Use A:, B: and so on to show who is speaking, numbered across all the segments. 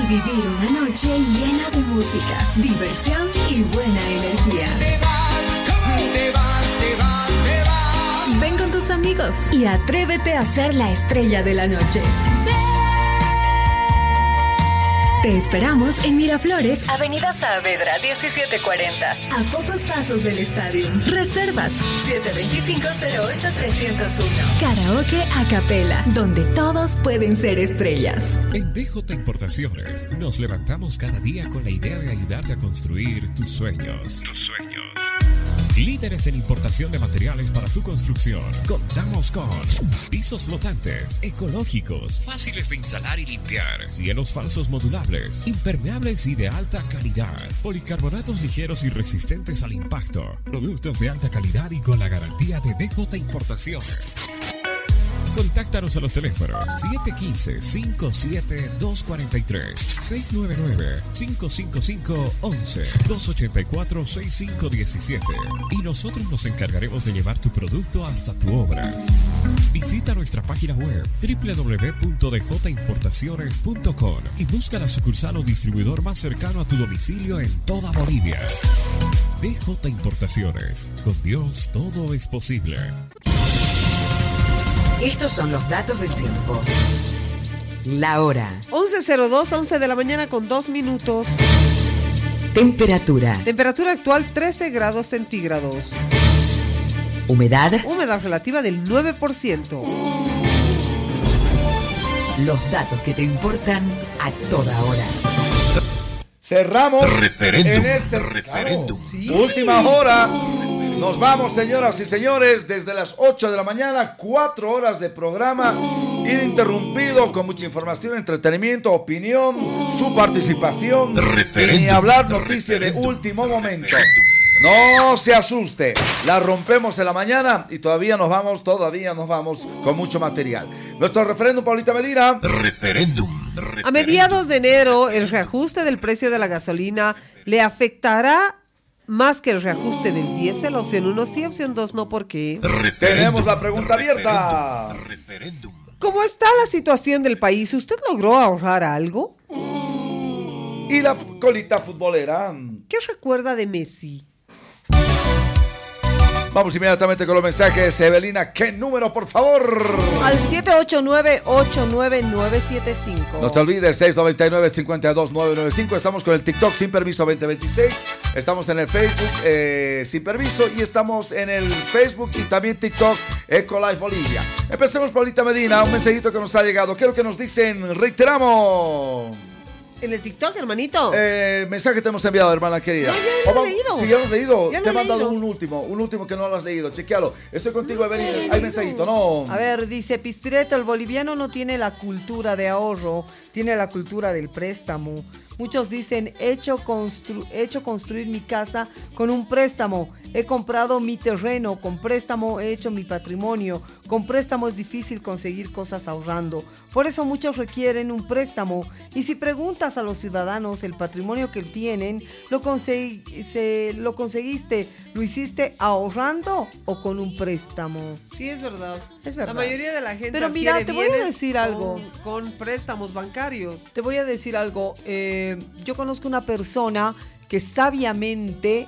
A: vivir una noche llena de música, diversión y buena energía. Ven con tus amigos y atrévete a ser la estrella de la noche. Te esperamos en Miraflores, Avenida Saavedra 1740, a pocos pasos del estadio. Reservas 725-08-301. Karaoke a capela, donde todos pueden ser estrellas.
B: En DJ Importaciones nos levantamos cada día con la idea de ayudarte a construir tus sueños. Líderes en importación de materiales para tu construcción. Contamos con pisos flotantes, ecológicos, fáciles de instalar y limpiar, cielos falsos modulables, impermeables y de alta calidad, policarbonatos ligeros y resistentes al impacto, productos de alta calidad y con la garantía de DJ Importaciones. Contáctanos a los teléfonos 715-57-243, 699-555-11, 284-6517 y nosotros nos encargaremos de llevar tu producto hasta tu obra. Visita nuestra página web www.djimportaciones.com y busca la sucursal o distribuidor más cercano a tu domicilio en toda Bolivia. DJ Importaciones. Con Dios todo es posible.
C: Estos son los datos del tiempo. La hora.
D: 11:02, 11 de la mañana con 2 minutos.
C: Temperatura.
D: Temperatura actual 13 grados centígrados.
C: Humedad.
D: Humedad relativa del 9%.
C: Los datos que te importan a toda hora.
E: Cerramos
F: referéndum,
E: en este
F: referéndum.
E: Claro, sí. Última hora. Nos vamos, señoras y señores, desde las 8 de la mañana, 4 horas de programa ininterrumpido, con mucha información, entretenimiento, opinión, su participación y ni hablar noticia de último momento. No se asuste, la rompemos en la mañana y todavía nos vamos con mucho material. Nuestro referéndum, Paulita Medina.
F: Referéndum.
D: A mediados de enero, el reajuste del precio de la gasolina le afectará más que el reajuste del diésel. Opción 1 sí, opción 2 no. ¿Por qué?
E: Tenemos la pregunta abierta.
D: ¿Cómo está la situación del país? ¿Usted logró ahorrar algo?
E: Y la colita futbolera.
D: ¿Qué recuerda de Messi?
E: Vamos inmediatamente con los mensajes. Evelina, ¿qué número, por favor?
D: Al 789-89975.
E: No te olvides, 699-52995. Estamos con el TikTok Sin Permiso 2026. Estamos en el Facebook Sin Permiso. Y estamos en el Facebook y también TikTok Ecolife Bolivia. Empecemos, Paulita Medina. Un mensajito que nos ha llegado. ¿Qué es lo que nos dicen? Reiteramos.
D: ¿En el TikTok, hermanito?
E: Mensaje te hemos enviado, hermana querida.
D: No, ya lo he leído.
E: Sí, ya lo has leído.
D: Ya
E: te he mandado
D: leído.
E: un último que no lo has leído. Chequealo. Estoy contigo, Evelyn. Hay mensajito, ¿no?
G: A ver, dice Pispireto, el boliviano no tiene la cultura de ahorro, tiene la cultura del préstamo. Muchos dicen, he hecho construir mi casa con un préstamo. He comprado mi terreno, con préstamo he hecho mi patrimonio. Con préstamo es difícil conseguir cosas ahorrando. Por eso muchos requieren un préstamo. Y si preguntas a los ciudadanos el patrimonio que tienen, ¿lo conseguiste? ¿Lo hiciste ahorrando o con un préstamo?
D: Sí, es verdad.
G: Es verdad.
D: La mayoría de la gente.
G: Pero mira, te voy a decir algo.
D: Con préstamos bancarios.
G: Te voy a decir algo. Yo conozco una persona que sabiamente,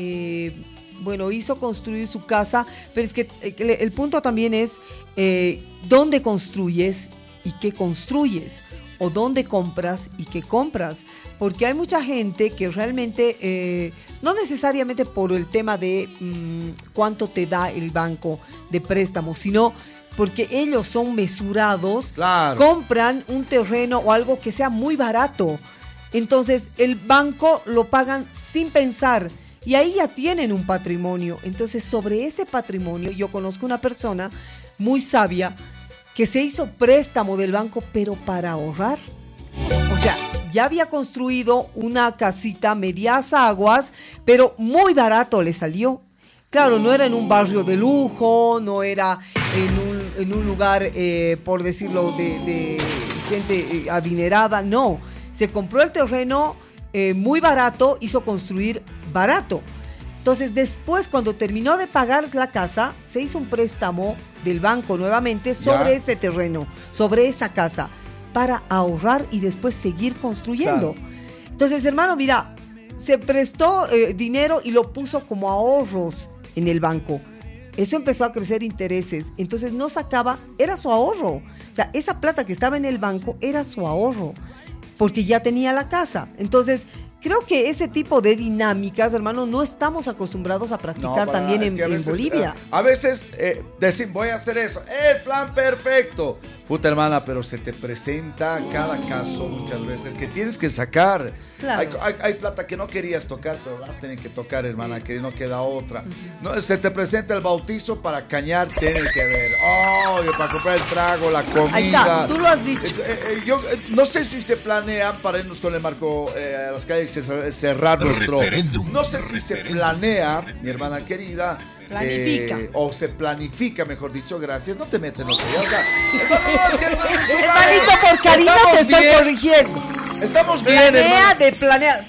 G: hizo construir su casa, pero es que el punto también es dónde construyes y qué construyes, o dónde compras y qué compras, porque hay mucha gente que realmente, no necesariamente por el tema de cuánto te da el banco de préstamo, sino porque ellos son mesurados,
E: claro.
G: Compran un terreno o algo que sea muy barato. Entonces el banco lo pagan sin pensar y ahí ya tienen un patrimonio. Entonces sobre ese patrimonio yo conozco una persona muy sabia que se hizo préstamo del banco, pero para ahorrar. O sea, ya había construido una casita medias aguas, pero muy barato le salió. Claro, no era en un barrio de lujo, no era en un lugar, por decirlo, de gente adinerada, no. Se compró el terreno muy barato, hizo construir barato. Entonces después, cuando terminó de pagar la casa, se hizo un préstamo del banco nuevamente sobre ese terreno, sobre esa casa. para ahorrar y después seguir construyendo. Entonces, hermano, mira, se prestó dinero y lo puso como ahorros en el banco. Eso empezó a crecer intereses. Entonces no sacaba, era su ahorro. O sea, esa plata que estaba en el banco era su ahorro, porque ya tenía la casa. Entonces, creo que ese tipo de dinámicas, hermano, no estamos acostumbrados a practicar también en Bolivia.
E: A veces decimos, voy a hacer eso, el plan perfecto. Puta, hermana, pero se te presenta cada caso muchas veces que tienes que sacar.
G: Claro.
E: Hay plata que no querías tocar, pero las tienes que tocar, hermana, que no queda otra. No, se te presenta el bautizo para cañar, tienes que ver. Para comprar el trago, la comida.
G: Ahí está, tú lo has dicho.
E: Yo no sé si se planean para irnos con el marco a las calles y cerrar nuestro. No sé si se planea, mi hermana querida.
G: Planifica.
E: O se planifica, mejor dicho, gracias. No te metes en otro.
G: Hermanito, por cariño te estoy corrigiendo.
E: Estamos bien,
G: Planea de planear.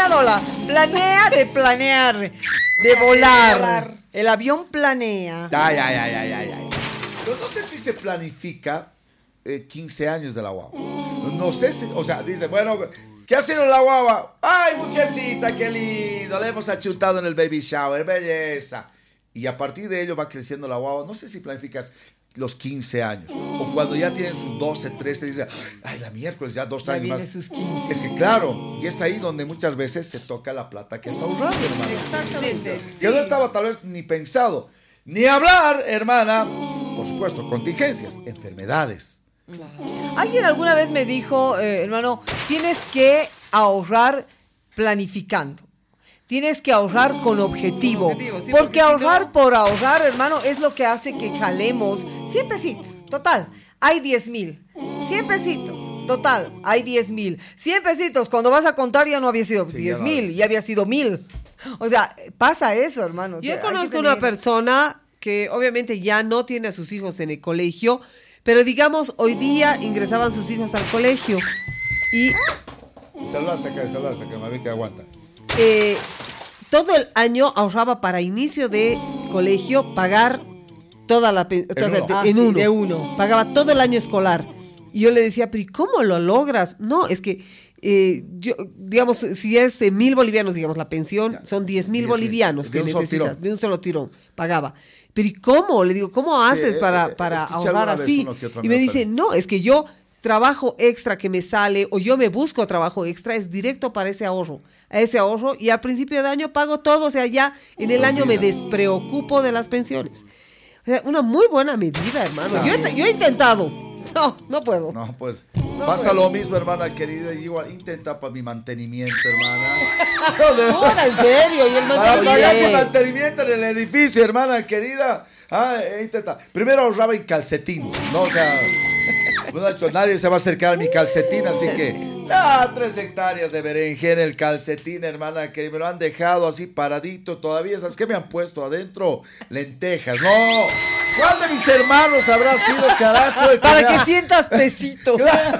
G: Planea de planear. De volar. El avión planea.
E: Ya. Pero no sé si se planifica 15 años de la guagua. No sé si, o sea, dice, bueno, ¿qué ha sido la guagua? Ay, mujercita, qué lindo. Le hemos achutado en el baby shower, belleza. Y a partir de ello va creciendo la guagua. No sé si planificas los 15 años. O cuando ya tienen sus 12, 13, dice, ay, la miércoles, ya 2 años más.
G: Sus 15.
E: Es que claro, y es ahí donde muchas veces se toca la plata que es ahorrado, hermano.
G: Exactamente.
E: Que no estaba tal vez ni pensado. Ni hablar, hermana, por supuesto, contingencias, enfermedades.
G: Claro. Alguien alguna vez me dijo, hermano, tienes que ahorrar planificando. Tienes que ahorrar con objetivo.
D: Sí,
G: porque ahorrar
D: no...
G: por ahorrar, hermano, es lo que hace que jalemos 100 pesitos. Total, hay 10,000. 100 pesitos. Total, hay 10,000. 100 pesitos, cuando vas a contar ya no había sido 10,000, ya había sido 1,000. O sea, pasa eso, hermano.
D: Yo conozco una persona que obviamente ya no tiene a sus hijos en el colegio, pero digamos, hoy día ingresaban sus hijos al colegio y...
E: Saluda, saca, mami, que aguanta.
D: Todo el año ahorraba para inicio de colegio pagar toda la pensión de uno. Pagaba todo el año escolar. Y yo le decía, pero ¿y cómo lo logras? No, es que yo, digamos, si es 1,000 bolivianos, digamos, la pensión, son 10,000 bolivianos que necesitas, de un solo tirón, pagaba. Pero ¿y cómo? Le digo, ¿cómo haces para ahorrar así? Y me dice, no, es que yo trabajo extra que me sale o yo me busco trabajo extra, es directo para ese ahorro, y a principio de año pago todo, o sea, ya en el año me despreocupo de las pensiones. O sea, una muy buena medida, hermano. Yo he intentado. No puedo.
E: No, pues pasa lo mismo, hermana querida. Igual intenta para mi mantenimiento, hermana.
G: No, en serio. Y el
E: para pagar mi mantenimiento en el edificio, hermana querida. Intenta. Primero ahorraba en calcetín, ¿no? O sea, nadie se va a acercar a mi calcetín, así que 3 hectáreas de berenjena el calcetín, hermana, que me lo han dejado así paradito todavía. ¿Sabes qué me han puesto adentro? Lentejas. No. ¿Cuál de mis hermanos habrá sido, carajo?
G: Para que sientas pesito.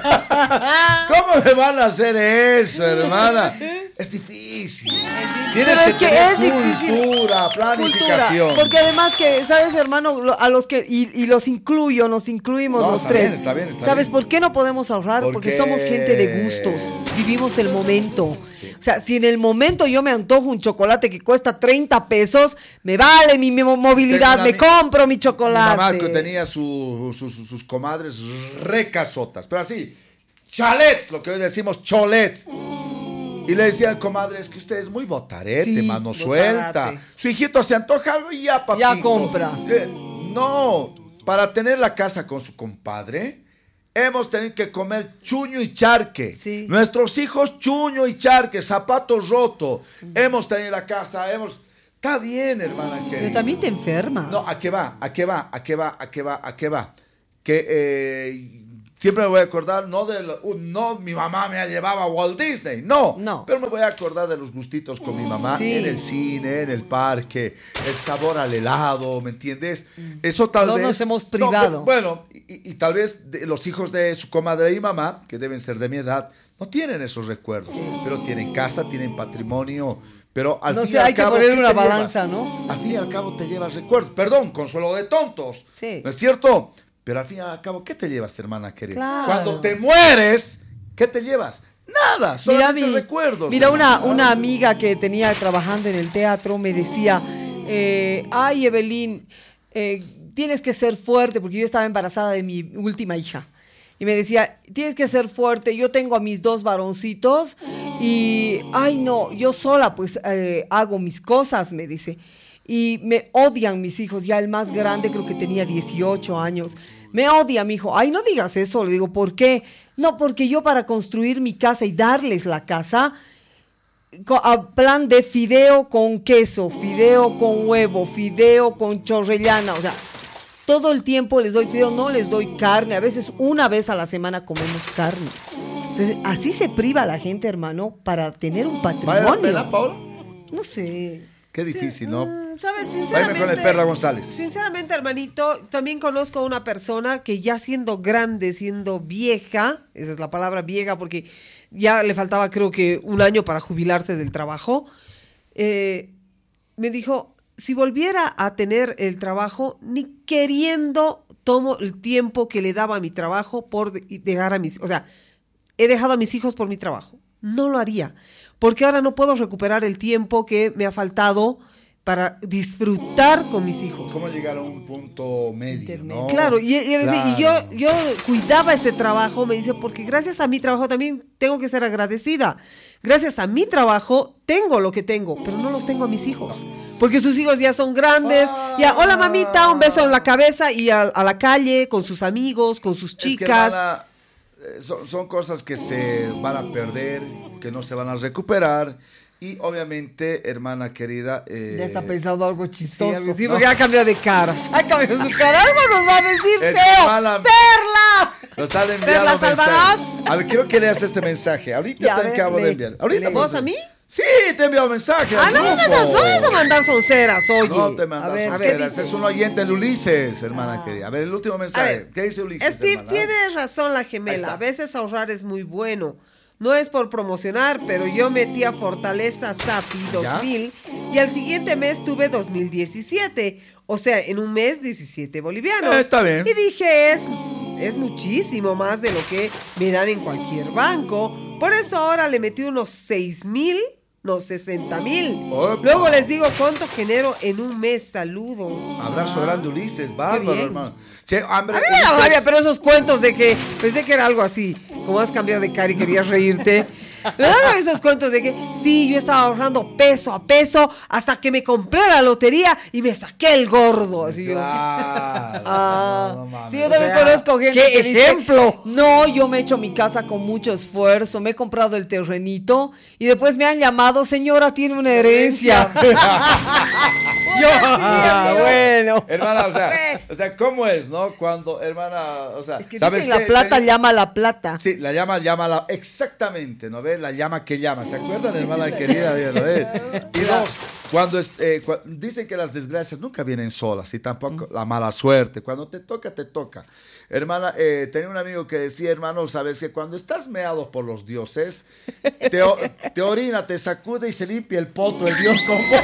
E: ¿Cómo me van a hacer eso, hermana? Es difícil. Tienes que tener cultura, planificación.
G: Porque además que, ¿sabes, hermano? A los que, y los incluyo, nos incluimos los tres.
E: Está bien.
G: ¿Sabes por qué no podemos ahorrar? Porque somos gente de gustos. Vivimos el momento. Sí. O sea, si en el momento yo me antojo un chocolate que cuesta 30 pesos, me vale mi movilidad, me compro mi chocolate.
E: Mi mamá que tenía sus comadres recasotas, pero así, chalets, lo que hoy decimos cholets. Y le decían, comadre, es que usted es muy botarete, mano suelta. Su hijito se antoja algo y ya, papito.
G: Ya compra.
E: No, para tener la casa con su compadre, hemos tenido que comer chuño y charque. Sí. Nuestros hijos chuño y charque, zapatos rotos. Hemos tenido la casa, Está bien, hermana querida.
G: Pero también te enfermas.
E: No, ¿a qué va? Que siempre me voy a acordar, no mi mamá me llevaba a Walt Disney, no. Pero me voy a acordar de los gustitos con mi mamá en el cine, en el parque, el sabor al helado, ¿me entiendes? Eso tal vez...
G: No nos hemos privado.
E: Bueno, y tal vez los hijos de su comadre y mamá, que deben ser de mi edad, no tienen esos recuerdos, pero tienen casa, tienen patrimonio... Pero al fin y al cabo,
G: hay que poner una balanza, ¿no?
E: Al fin y al cabo te llevas recuerdos. Perdón, consuelo de tontos.
G: Sí.
E: ¿No es cierto? Pero al fin y al cabo, ¿qué te llevas, hermana querida?
G: Claro.
E: Cuando te mueres, ¿qué te llevas? Nada, solamente recuerdos.
G: Mira, una amiga que tenía trabajando en el teatro me decía, ay, Evelyn, tienes que ser fuerte, porque yo estaba embarazada de mi última hija. Y me decía, tienes que ser fuerte, yo tengo a mis 2 varoncitos y, ay no, yo sola pues hago mis cosas, me dice. Y me odian mis hijos, ya el más grande creo que tenía 18 años. Me odia mi hijo. Ay, no digas eso. Le digo, ¿por qué? No, porque yo para construir mi casa y darles la casa, a plan de fideo con queso, fideo con huevo, fideo con chorrellana, o sea, todo el tiempo les doy fideo, no les doy carne. A veces una vez a la semana comemos carne. Entonces, así se priva a la gente, hermano, para tener un patrimonio.
E: ¿Vale la pena, Paola?
G: No sé.
E: Qué difícil, ¿no?
D: ¿Sabes?
E: Váyame con el Perla González.
D: Sinceramente, hermanito, también conozco a una persona que ya siendo grande, siendo vieja, esa es la palabra vieja porque ya le faltaba creo que un año para jubilarse del trabajo, me dijo, si volviera a tener el trabajo, ni queriendo tomo el tiempo que le daba a mi trabajo por dejar a mis... O sea, he dejado a mis hijos por mi trabajo. No lo haría, porque ahora no puedo recuperar el tiempo que me ha faltado para disfrutar con mis hijos.
E: ¿Cómo llegar a un punto medio, no?
D: Claro, y yo cuidaba ese trabajo, me dice, porque gracias a mi trabajo también tengo que ser agradecida. Gracias a mi trabajo tengo lo que tengo, pero no los tengo a mis hijos. Porque sus hijos ya son grandes, ya, hola mamita, un beso en la cabeza y a la calle, con sus amigos, con sus chicas.
E: Son cosas que se van a perder, que no se van a recuperar. Y obviamente, hermana querida...
G: ya está pensando algo chistoso.
D: Sí, porque ha cambiado de cara.
G: Ha cambiado su cara. Algo nos va a decir feo. ¡Perla!
E: Nos han enviado
D: ¿Perla salvarás?
E: A ver, quiero que leas este mensaje. Ahorita
D: ya,
E: te acabo de enviar. Ahorita
D: ¿Vos a mí?
E: Sí, te he enviado mensaje.
D: No me vas a mandar sonceras, oye.
E: No te mandas sonceras. Es un oyente de Ulises, hermana querida. A ver, el último mensaje. ¿Qué dice Ulises,
D: Steve,
E: hermana?
D: tiene razón la gemela. A veces ahorrar es muy bueno. No es por promocionar, pero yo metí a Fortaleza Sapi 2000 y al siguiente mes tuve 2017. O sea, en un mes 17 bolivianos.
E: Está bien.
D: Y dije, es muchísimo más de lo que me dan en cualquier banco. Por eso ahora le metí unos 6,000, no, 60,000. Luego les digo cuánto genero en un mes. Saludos.
E: Abrazo grande, Ulises. Bárbaro, hermano. Che, hambre,
D: a mí me da rabia, pero esos cuentos de que pensé que era algo así. Como has cambiado de cara y querías reírte. Me dan esos cuentos de que sí, yo estaba ahorrando peso a peso hasta que me compré la lotería y me saqué el gordo. Así
E: claro,
G: yo. Sí, yo también conozco gente
D: ¿qué
G: que
D: ejemplo?
G: Dice, no, yo me he hecho mi casa con mucho esfuerzo, me he comprado el terrenito y después me han llamado, señora, tiene una herencia.
E: Bueno. Hermana, o sea, ¿cómo es, no? Cuando, hermana, o sea,
G: es que ¿sabes qué? La plata llama a la plata.
E: Sí, la llama la, exactamente, ¿no ves? La llama que llama, ¿se acuerdan, hermana querida? ¿No ves? Y dos, cuando dicen que las desgracias nunca vienen solas y tampoco la mala suerte. Cuando te toca, te toca. Hermana, tenía un amigo que decía, hermano, sabes que cuando estás meado por los dioses, te orina, te sacude y se limpia el poto, el dios con vos.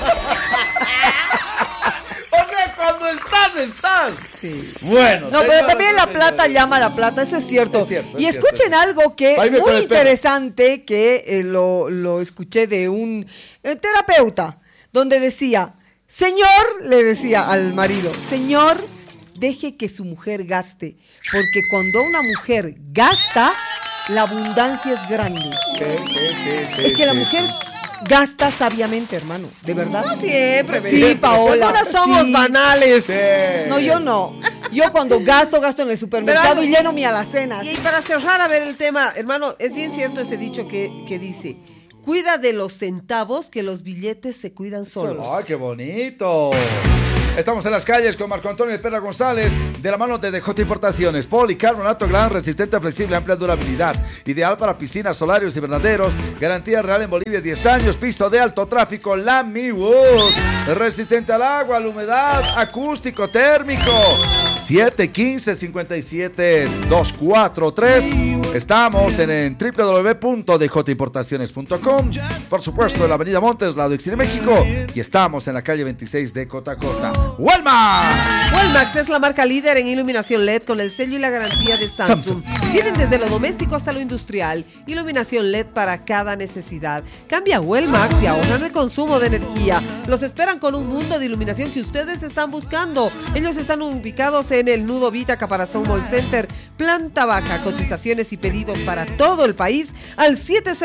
E: O sea, cuando estás.
G: Sí.
E: Bueno.
G: No, pero también la plata llama a la plata, eso es cierto. Y escuchen algo que muy interesante que lo escuché de un terapeuta, donde decía, señor, le decía al marido, señor, deje que su mujer gaste, porque cuando una mujer gasta, la abundancia es grande.
E: Sí,
G: es que la mujer gasta sabiamente, hermano, de verdad.
D: No siempre.
G: Sí, Paola.
D: Algunas somos banales.
E: Sí.
G: No, yo no. Yo cuando gasto en el supermercado y lleno mi alacena.
D: Y para cerrar a ver el tema, hermano, es bien cierto ese dicho que dice, cuida de los centavos que los billetes se cuidan solos.
E: ¡Ay, qué bonito! Estamos en las calles con Marco Antonio Perla González, de la mano de DJ Importaciones. Policarbonato Gran, resistente, flexible, amplia durabilidad. Ideal para piscinas, solarios y invernaderos. Garantía real en Bolivia, 10 años. Piso de alto tráfico, Lamy Wood. Resistente al agua, a la humedad, acústico, térmico. 715-57-243. Estamos en www.djimportaciones.com, por supuesto en la avenida Montes, lado Ixir, México, y estamos en la calle 26 de Cotacota. ¡Walmax!
D: Walmax es la marca líder en iluminación LED con el sello y la garantía de Samsung. Tienen desde lo doméstico hasta lo industrial, iluminación LED para cada necesidad. Cambia a Walmax y ahorran el consumo de energía. Los esperan con un mundo de iluminación que ustedes están buscando. Ellos están ubicados en el Nudo Vita Caparazón Mall Center, planta baja. Cotizaciones y pedidos para todo el país al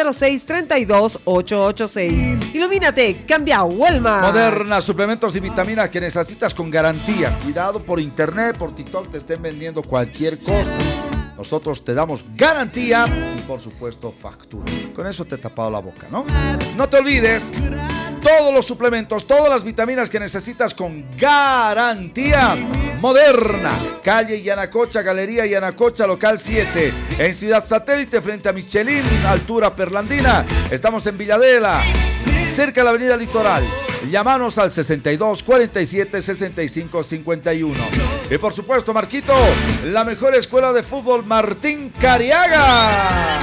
D: 706-32-886. Ilumínate, cambia a Walmax.
E: Moderna, suplementos y vitaminas que necesitas con garantía. Cuidado por internet, por TikTok te estén vendiendo cualquier cosa. Nosotros te damos garantía y por supuesto factura. Con eso te he tapado la boca, ¿no? No te olvides, todos los suplementos, todas las vitaminas que necesitas con garantía. Moderna, calle Yanacocha, Galería Yanacocha, local 7, en Ciudad Satélite, frente a Michelin, altura Perlandina. Estamos en Villadela, cerca de la avenida Litoral. Llámanos al 62 47 65 51. Y por supuesto, Marquito, la mejor escuela de fútbol Martín Cariaga.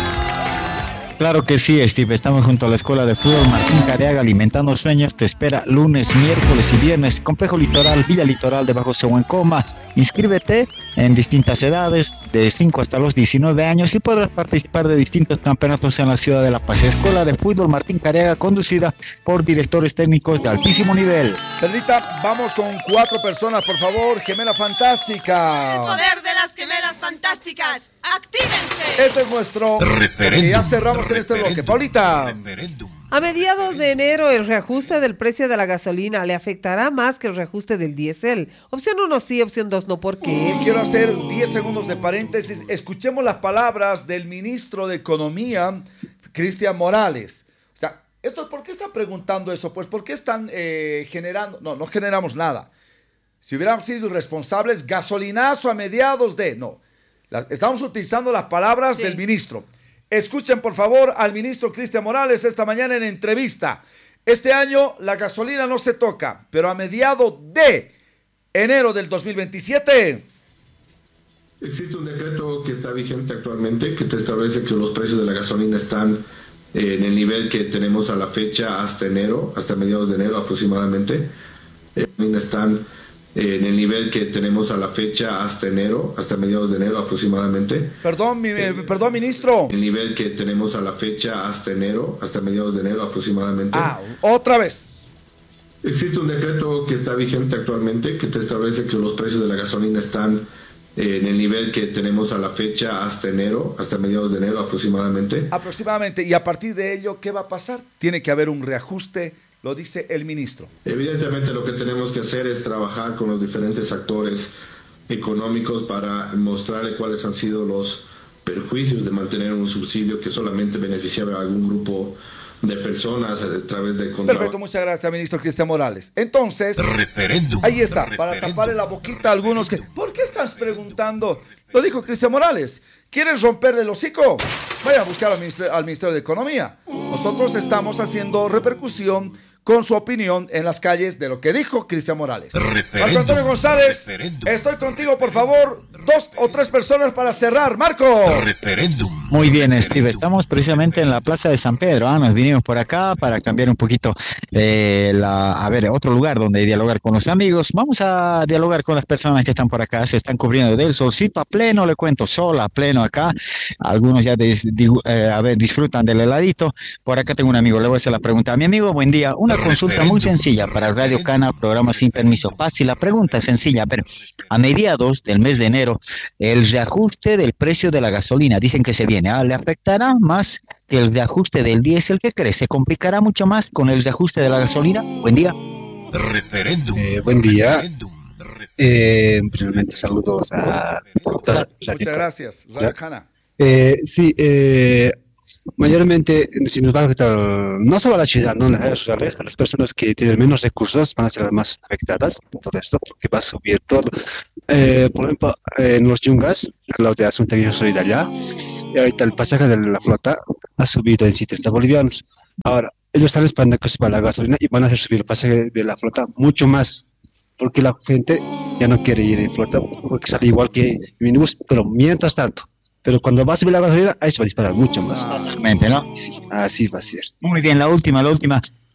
H: Claro que sí, Steve. Estamos junto a la Escuela de Fútbol Martín Cariaga, alimentando sueños. Te espera lunes, miércoles y viernes. Complejo Litoral, Villa Litoral de Bajo Sehuencoma. Inscríbete en distintas edades, de 5 hasta los 19 años, y podrás participar de distintos campeonatos en la ciudad de La Paz. Escuela de Fútbol Martín Cariaga, conducida por directores técnicos de altísimo nivel.
E: Perlita, vamos con 4 personas, por favor. Gemela Fantástica.
I: El poder de las gemelas fantásticas. ¡Actívense!
E: Este es nuestro referéndum. Ya cerramos en este bloque. Paulita.
D: A mediados de enero, el reajuste del precio de la gasolina le afectará más que el reajuste del diésel. Opción 1 sí, opción 2 no. ¿Por qué?
E: Quiero hacer 10 segundos de paréntesis. Escuchemos las palabras del ministro de Economía, Cristian Morales. O sea, ¿por qué están preguntando eso? Pues porque están generando... No generamos nada. Si hubiéramos sido irresponsables, gasolinazo a mediados de... No, estamos utilizando las palabras del ministro. Escuchen por favor al ministro Cristian Morales esta mañana en entrevista. Este año la gasolina no se toca, pero a mediados de enero del 2027...
J: Existe un decreto que está vigente actualmente que te establece que los precios de la gasolina están en el nivel que tenemos a la fecha hasta enero, hasta mediados de enero aproximadamente. Están en el nivel que tenemos a la fecha hasta enero, hasta mediados de enero aproximadamente.
E: Perdón, ministro.
J: El nivel que tenemos a la fecha hasta enero, hasta mediados de enero aproximadamente.
E: Otra vez.
J: Existe un decreto que está vigente actualmente que te establece que los precios de la gasolina están en el nivel que tenemos a la fecha hasta enero, hasta mediados de enero aproximadamente.
E: Aproximadamente. Y a partir de ello, ¿qué va a pasar? Tiene que haber un reajuste. Lo dice el ministro.
J: Evidentemente lo que tenemos que hacer es trabajar con los diferentes actores económicos para mostrarle cuáles han sido los perjuicios de mantener un subsidio que solamente beneficiaba a algún grupo de personas a través de...
E: Perfecto, muchas gracias, ministro Cristian Morales. Entonces, ahí está, para taparle la boquita a algunos que... ¿Por qué estás preguntando? Lo dijo Cristian Morales. ¿Quieres romperle el hocico? Vaya a buscar al Ministerio de Economía. Nosotros estamos haciendo repercusión con su opinión en las calles de lo que dijo Cristian Morales. Marco Antonio González, estoy contigo, por favor, 2 o 3 personas para cerrar. Marco.
H: Muy bien, Steve, estamos precisamente en la Plaza de San Pedro. Nos vinimos por acá para cambiar un poquito otro lugar donde dialogar con los amigos. Vamos a dialogar con las personas que están por acá, se están cubriendo del solcito a pleno, le cuento, sol a pleno acá. Algunos ya disfrutan del heladito. Por acá tengo un amigo, le voy a hacer la pregunta a mi amigo. Buen día, una consulta muy sencilla para Radio Cana, programa sin permiso. Fácil, la pregunta es sencilla. Pero a mediados del mes de enero, el reajuste del precio de la gasolina, dicen que se viene, ¿le afectará más que el reajuste del diésel? ¿Qué crees? ¿Se complicará mucho más con el reajuste de la gasolina? Buen día.
K: Buen día. Primeramente saludos a...
E: Muchas gracias, Radio Cana.
K: Mayormente, si nos va a afectar no solo a la ciudad, no a las áreas sociales, a las personas que tienen menos recursos van a ser las más afectadas por todo esto, porque va a subir todo. Por ejemplo, en los Yungas, al lado de Asunta, yo soy de allá, y ahorita el pasaje de la flota ha subido en 30 bolivianos. Ahora, ellos están esperando que suba la gasolina y van a hacer subir el pasaje de la flota mucho más, porque la gente ya no quiere ir en flota, porque sale igual que en minibús, pero mientras tanto, Pero cuando va a subir la gasolina, ahí se va a disparar mucho más.
H: Totalmente, ¿no?
K: Sí, así va a ser.
H: Muy bien, la última.